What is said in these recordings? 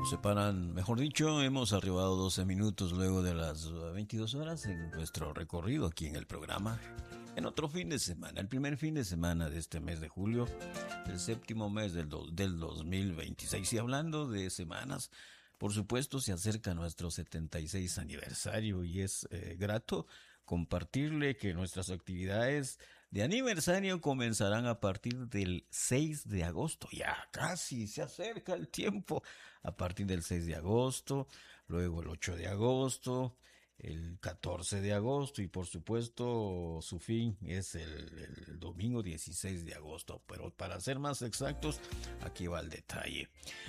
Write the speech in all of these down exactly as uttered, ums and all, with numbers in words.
Nos separan, mejor dicho, hemos arribado doce minutos luego de las veintidós horas en nuestro recorrido aquí en el programa. En otro fin de semana, el primer fin de semana de este mes de julio, el séptimo mes del, do, del dos mil veintiséis. Y hablando de semanas, por supuesto se acerca nuestro setenta y seis aniversario y es eh, grato compartirle que nuestras actividades de aniversario comenzarán a partir del seis de agosto. Ya casi se acerca el tiempo. A partir del seis de agosto, luego el ocho de agosto, el catorce de agosto y por supuesto su fin es el, el domingo dieciséis de agosto. Pero para ser más exactos, aquí va el detalle.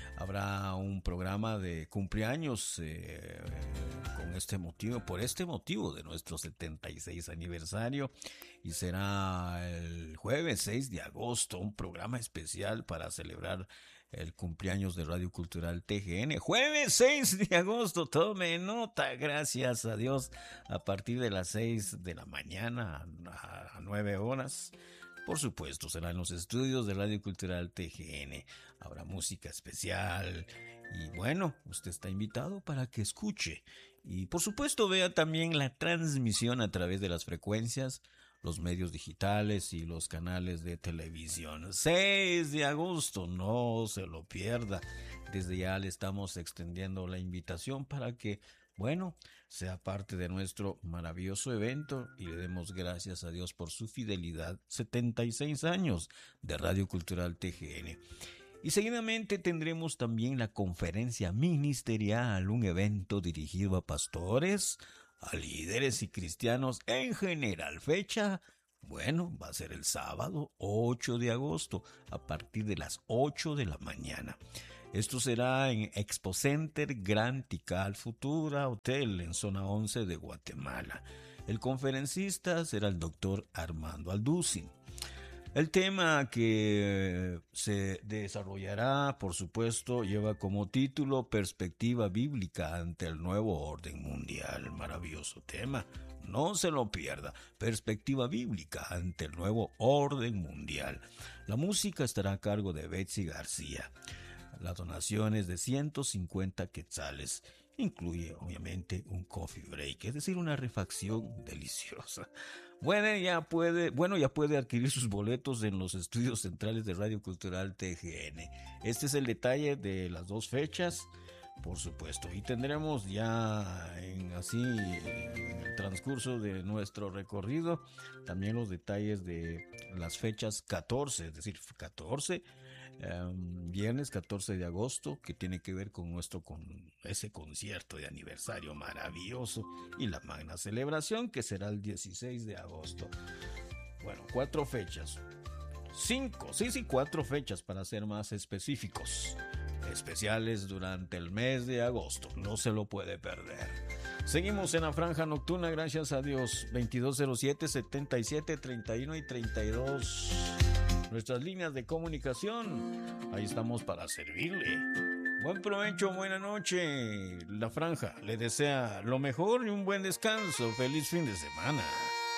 Habrá un programa de cumpleaños eh, con este motivo, por este motivo de nuestro setenta y seis aniversario, y será el jueves seis de agosto, un programa especial para celebrar el cumpleaños de Radio Cultural T G N. Jueves seis de agosto, tome nota, gracias a Dios, a partir de las seis de la mañana a nueve horas. Por supuesto, será en los estudios de Radio Cultural T G N. Habrá música especial y bueno, usted está invitado para que escuche. Y por supuesto vea también la transmisión a través de las frecuencias, los medios digitales y los canales de televisión. seis de agosto, no se lo pierda. Desde ya le estamos extendiendo la invitación para que, bueno, sea parte de nuestro maravilloso evento y le demos gracias a Dios por su fidelidad. setenta y seis años de Radio Cultural T G N. Y seguidamente tendremos también la conferencia ministerial, un evento dirigido a pastores, a líderes y cristianos en general. Fecha, bueno, va a ser el sábado ocho de agosto a partir de las ocho de la mañana. Esto será en Expo Center Gran Tikal Futura Hotel en zona once de Guatemala. El conferencista será el doctor Armando Alducin. El tema que se desarrollará, por supuesto, lleva como título Perspectiva Bíblica ante el Nuevo Orden Mundial. Maravilloso tema, no se lo pierda. Perspectiva Bíblica ante el Nuevo Orden Mundial. La música estará a cargo de Betsy García. La donación es de ciento cincuenta quetzales. Incluye, obviamente, un coffee break, es decir, una refacción deliciosa. Bueno, ya puede, bueno, ya puede adquirir sus boletos en los estudios centrales de Radio Cultural T G N. Este es el detalle de las dos fechas, por supuesto. Y tendremos ya en así en el transcurso de nuestro recorrido también los detalles de las fechas catorce, es decir, catorce. Um, viernes catorce de agosto, que tiene que ver con nuestro con ese concierto de aniversario maravilloso, y la magna celebración que será el dieciséis de agosto. Bueno, cuatro fechas, cinco, sí, sí, cuatro fechas para ser más específicos, especiales durante el mes de agosto, no se lo puede perder. Seguimos en la franja nocturna, gracias a Dios. Veintidós cero siete, setenta y siete, treinta y uno y treinta y dos. Nuestras líneas de comunicación, ahí estamos para servirle. Buen provecho, buena noche. La franja le desea lo mejor y un buen descanso. Feliz fin de semana.